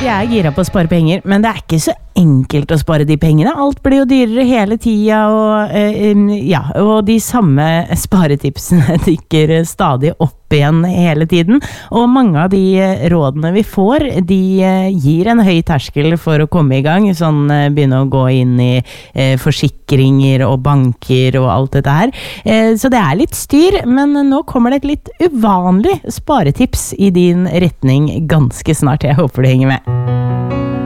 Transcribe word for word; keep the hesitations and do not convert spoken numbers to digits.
Jeg er gira på å spare penger, men det er ikke så enkelt å spare de pengene. Alt blir jo dyrere hele tida, og, uh, ja, og de samme sparetipsene dykker stadig opp igjen hele tiden. Og mange av de rådene vi får, de uh, gir en høy terskel for å komme i gang, sånn uh, begynne å gå inn i uh, forsikringer og banker og alt dette her. Uh, så det er litt styr, men nå kommer det et litt uvanlig sparetips i din retning ganske snart. Jeg håper du henger med.